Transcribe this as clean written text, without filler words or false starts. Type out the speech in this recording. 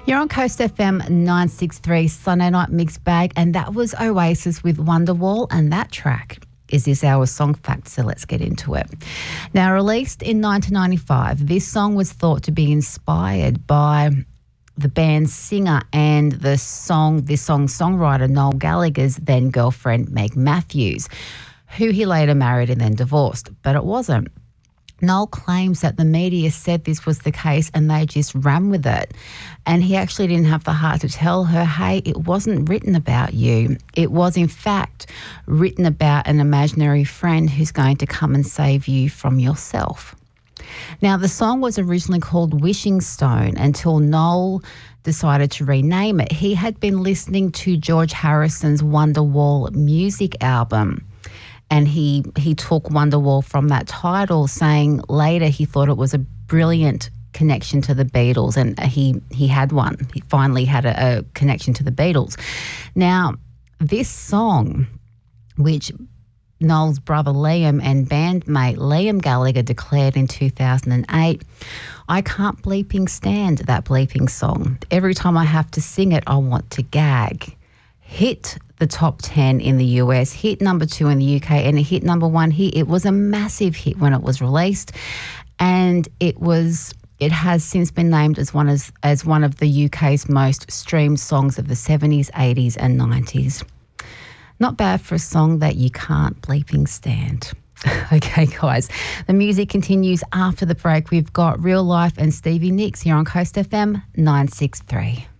You're on Coast FM 963 Sunday Night Mixed Bag, and that was Oasis with Wonderwall, and that track is this hour's song fact, so let's get into it. Now, released in 1995, this song was thought to be inspired by the band's singer and this songwriter Noel Gallagher's then girlfriend Meg Matthews, who he later married and then divorced, but it wasn't. Noel claims that the media said this was the case and they just ran with it. And he actually didn't have the heart to tell her, hey, it wasn't written about you. It was, in fact, written about an imaginary friend who's going to come and save you from yourself. Now, the song was originally called Wishing Stone until Noel decided to rename it. He had been listening to George Harrison's Wonderwall music album, and he took Wonderwall from that title, saying later he thought it was a brilliant connection to the Beatles, and he had one. He finally had a connection to the Beatles. Now, this song, which Noel's brother Liam and bandmate Liam Gallagher declared in 2008, I can't bleeping stand that bleeping song. Every time I have to sing it, I want to gag. Hit the top 10 in the US, hit number 2 in the UK, and it hit number 1 here. It was a massive hit when it was released, and it has since been named as one of the UK's most streamed songs of the 70s, 80s and 90s. Not bad for a song that you can't bleeping stand. Okay, guys, the music continues after the break. We've got Real Life and Stevie Nicks here on Coast FM 963.